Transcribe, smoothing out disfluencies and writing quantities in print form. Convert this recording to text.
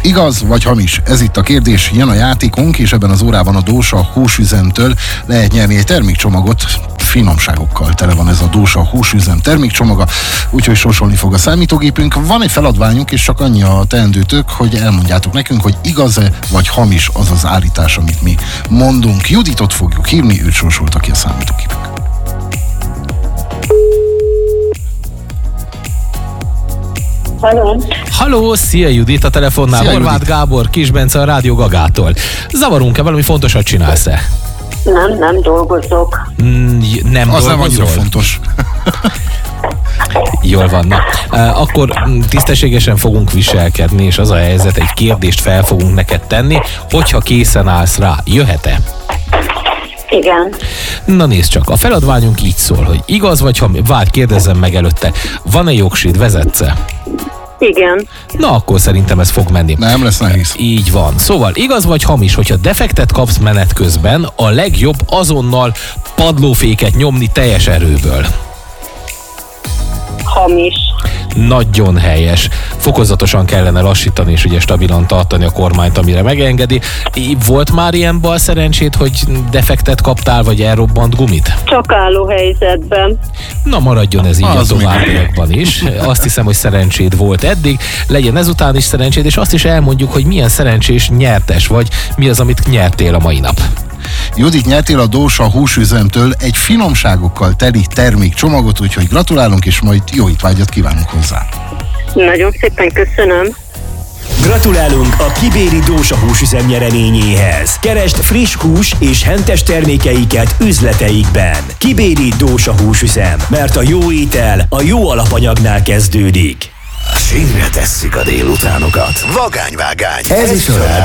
Igaz vagy hamis? Ez itt a kérdés, jön a játékunk, és ebben az órában a Dósa húsüzemtől lehet nyerni egy termékcsomagot. Finomságokkal tele van ez a Dósa húsüzem termékcsomaga, úgyhogy sorsolni fog a számítógépünk. Van egy feladványunk, és csak annyi a teendőtök, hogy elmondjátok nekünk, hogy igaz-e vagy hamis az az állítás, amit mi mondunk. Juditot fogjuk hívni, őt sorsolta ki a számítógépünk. Halló, szia Judit, a telefonnál Horváth Gábor, Kis Bence a Rádió Gagától. Zavarunk-e, valami fontosat csinálsz-e? Nem dolgozok. Nem az dolgozol? Nem annyira fontos. Jól van, na. Akkor tisztességesen fogunk viselkedni, és az a helyzet, egy kérdést fel fogunk neked tenni, hogyha készen állsz rá. Jöhet-e? Igen. Na nézd csak, a feladványunk így szól, hogy igaz vagy hamis, várj, kérdezzem meg előtte, van-e jogsid, vezetsz-e? Igen. Na akkor szerintem ez fog menni. Nem lesz nehéz. Így van. Szóval igaz vagy hamis, hogyha defektet kapsz menet közben, a legjobb azonnal padlóféket nyomni teljes erőből. Hamis. Nagyon helyes. Fokozatosan kellene lassítani és ugye stabilan tartani a kormányt, amire megengedi. Volt már ilyen bal szerencsét, hogy defektet kaptál, vagy elrobbant gumit? Csak álló helyzetben. Na maradjon ez így a továbbiakban is. Azt hiszem, hogy szerencséd volt eddig, legyen ezután is szerencséd, és azt is elmondjuk, hogy milyen szerencsés nyertes vagy, mi az, amit nyertél a mai nap. Judit, nyertél a Dósa húsüzemtől egy finomságokkal teli termékcsomagot, úgyhogy gratulálunk, és majd jó étvágyat kívánunk hozzá. Nagyon szépen köszönöm. Gratulálunk a kibéri Dósa húsüzem nyereményéhez. Keresd friss hús és hentes termékeiket üzleteikben. Kibéri Dósa húsüzem, mert a jó étel a jó alapanyagnál kezdődik. Sínre tesszük a délutánokat. Vagányvágány. Ez is a